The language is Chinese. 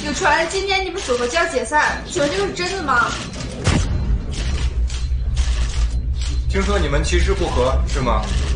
有传今天你们组合就要解散，请问这个是真的吗？ 听说你们其实不和，是吗？